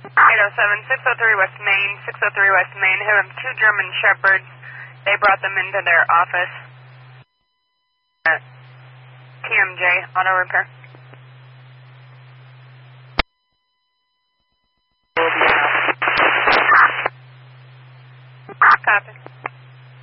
807, 603 West Main, 603 West Main. Have two German Shepherds. They brought them into their office at TMJ Auto Repair. Copy.